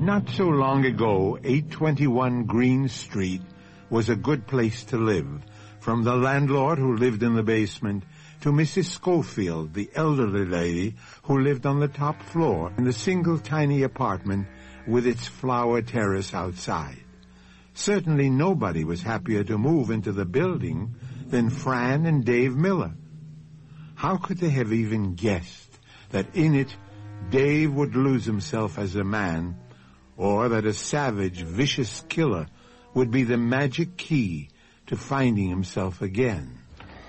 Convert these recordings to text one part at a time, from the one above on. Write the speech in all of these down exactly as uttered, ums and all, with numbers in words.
Not so long ago, eight twenty-one Green Street was a good place to live, from the landlord who lived in the basement to Missus Schofield, the elderly lady who lived on the top floor in the single tiny apartment with its flower terrace outside. Certainly nobody was happier to move into the building than Fran and Dave Miller. How could they have even guessed that in it Dave would lose himself as a man, or that a savage, vicious killer would be the magic key to finding himself again?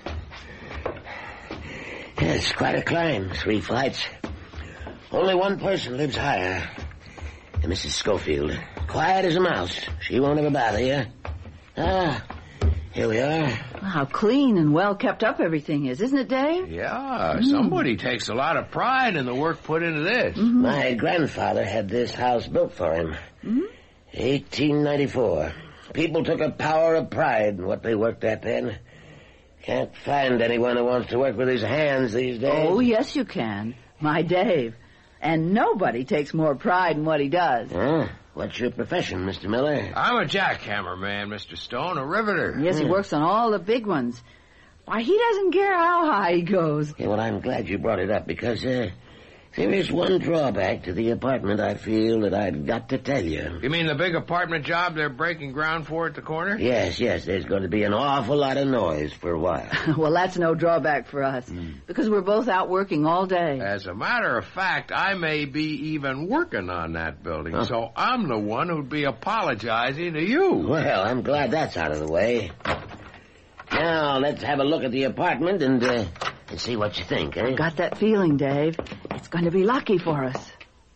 It's quite a climb, three flights. Only one person lives higher. Missus Schofield. Quiet as a mouse. She won't ever bother you. Ah, here we are. How clean and well kept up everything is, isn't it, Dave? Yeah, mm. Somebody takes a lot of pride in the work put into this. Mm-hmm. My grandfather had this house built for him. Mm-hmm. eighteen ninety-four. People took a power of pride in what they worked at then. Can't find anyone who wants to work with his hands these days. Oh, yes, you can. My Dave. And nobody takes more pride in what he does. Huh? What's your profession, Mister Miller? I'm a jackhammer man, Mister Stone, a riveter. Yes, he Hmm. works on all the big ones. Why, he doesn't care how high he goes. Yeah, well, I'm glad you brought it up, because uh, there is one drawback to the apartment I feel that I've got to tell you. You mean the big apartment job they're breaking ground for at the corner? Yes, yes, there's going to be an awful lot of noise for a while. Well, that's no drawback for us, mm. because we're both out working all day. As a matter of fact, I may be even working on that building, huh. So I'm the one who'd be apologizing to you. Well, I'm glad that's out of the way. Now, let's have a look at the apartment and, uh, and see what you think, eh? Got that feeling, Dave. It's going to be lucky for us.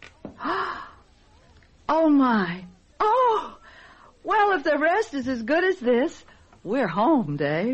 Oh, my. Oh! Well, if the rest is as good as this, we're home, Dave.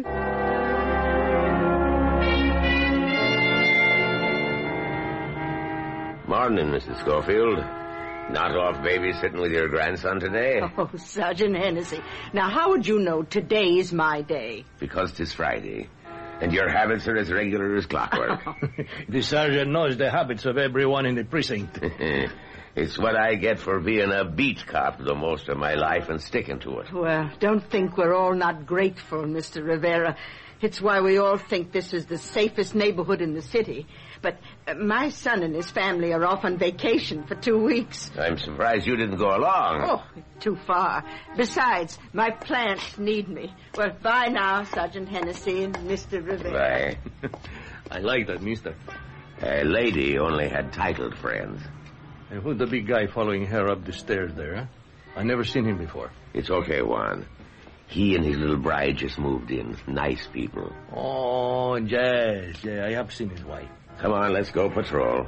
Morning, Missus Schofield. Not off babysitting with your grandson today? Oh, Sergeant Hennessy. Now, how would you know today's my day? Because 'tis Friday, and your habits are as regular as clockwork. The sergeant knows the habits of everyone in the precinct. It's what I get for being a beat cop the most of my life and sticking to it. Well, don't think we're all not grateful, Mister Rivera. It's why we all think this is the safest neighborhood in the city. But uh, my son and his family are off on vacation for two weeks. I'm surprised you didn't go along. Oh, too far. Besides, my plants need me. Well, bye now, Sergeant Hennessy and Mister Rivera. Bye. I like that, mister. A lady only had titled friends. And who's the big guy following her up the stairs there, huh? I never seen him before. It's okay, Juan. He and his little bride just moved in. Nice people. Oh, yes. Yeah, I have seen his wife. Come on, let's go patrol.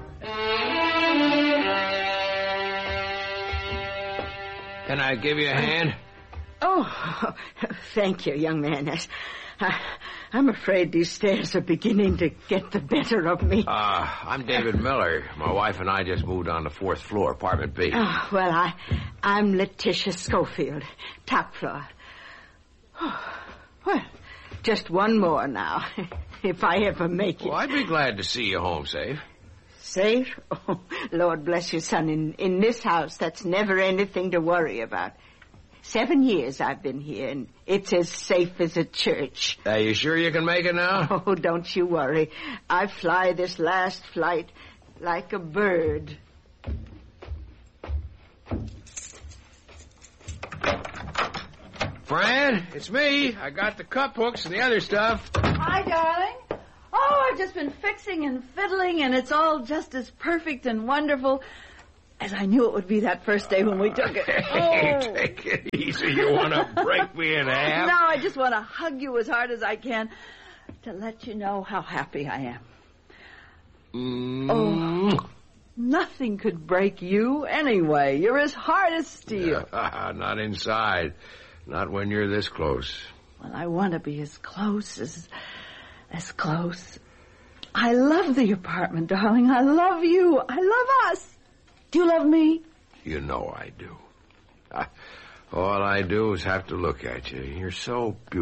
Can I give you a hand? Oh, thank you, young man. I, I'm afraid these stairs are beginning to get the better of me. Uh, I'm David Miller. My wife and I just moved on the fourth floor, apartment B. Oh, well, I, I'm Letitia Schofield, top floor. Oh, well, just one more now, if I ever make it. Well, I'd be glad to see you home safe. Safe? Oh, Lord bless you, son. In, in this house, that's never anything to worry about. Seven years I've been here, and it's as safe as a church. Are you sure you can make it now? Oh, don't you worry. I fly this last flight like a bird. Fran, it's me. I got the cup hooks and the other stuff. Hi, darling. Oh, I've just been fixing and fiddling, and it's all just as perfect and wonderful as I knew it would be that first day when we took it. Hey, Oh. take it easy. You want to break me in half? No, I just want to hug you as hard as I can to let you know how happy I am. Mm. Oh, nothing could break you anyway. You're as hard as steel. Not inside. Not when you're this close. Well, I want to be as close as... as close. I love the apartment, darling. I love you. I love us. Do you love me? You know I do. I, all I do is have to look at you. You're so beautiful.